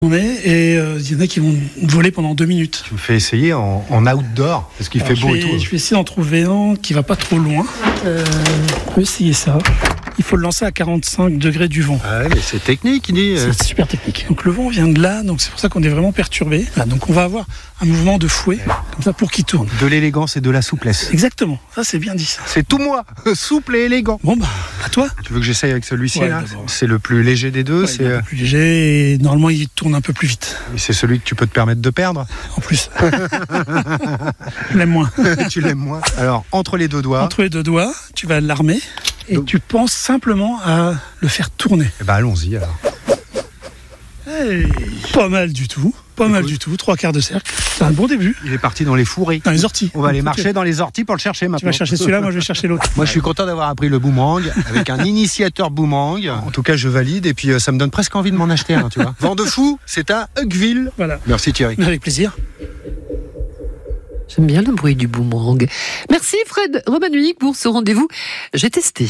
Et il y en a qui vont voler pendant 2 minutes. Tu me fais essayer en outdoor, parce qu'il fait beau et tout. Je vais essayer d'en trouver un qui va pas trop loin. On peut essayer ça. Il faut le lancer à 45 degrés du vent. Ah ouais, mais c'est technique, il dit. C'est super technique. Donc le vent vient de là, donc c'est pour ça qu'on est vraiment perturbé. Là, donc on va avoir un mouvement de fouet, comme ça, pour qu'il tourne. De l'élégance et de la souplesse. Exactement, ça c'est bien dit ça. C'est tout moi, souple et élégant. Bon bah, à toi. Tu veux que j'essaye avec celui-ci là? D'abord. C'est le plus léger des deux. Il est un peu plus léger et normalement il tourne un peu plus vite. C'est celui que tu peux te permettre de perdre. En plus. Je l'aime moins. Tu l'aimes moins. Alors, entre les deux doigts. Entre les deux doigts, tu vas l'armer et tu penses simplement à le faire tourner. Eh ben, allons-y alors. Hey, pas mal du tout. Pas mal du tout. 3/4 de cercle. C'est un bon début. Il est parti dans les fourrés. Dans les orties. On va aller marcher dans les orties pour le chercher maintenant. Tu vas chercher celui-là, moi je vais chercher l'autre. Moi je suis content d'avoir appris le boomerang avec un initiateur boomerang. En tout cas je valide et puis ça me donne presque envie de m'en acheter un, tu vois. Vent de fou, c'est à Hugueville. Voilà. Merci Thierry. Avec plaisir. J'aime bien le bruit du boomerang. Merci Fred Romanuik pour ce rendez-vous. J'ai testé.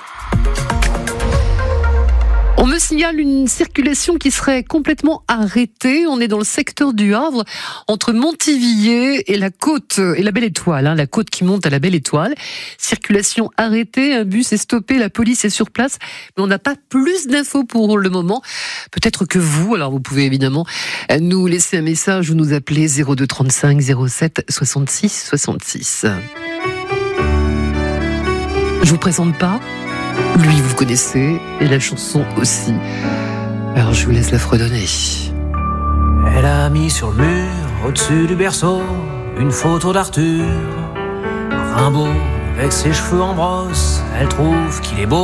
On me signale une circulation qui serait complètement arrêtée. On est dans le secteur du Havre, entre Montivilliers et la côte, et la Belle Étoile, la côte qui monte à la Belle Étoile. Circulation arrêtée, un bus est stoppé, la police est sur place, mais on n'a pas plus d'infos pour le moment. Peut-être que vous, alors vous pouvez évidemment nous laisser un message ou nous appeler 02 35 07 66 66. Je vous présente pas. Lui, vous connaissez, et la chanson aussi. Alors je vous laisse la fredonner. Elle a mis sur le mur, au-dessus du berceau, une photo d'Arthur. Rimbaud, avec ses cheveux en brosse, elle trouve qu'il est beau.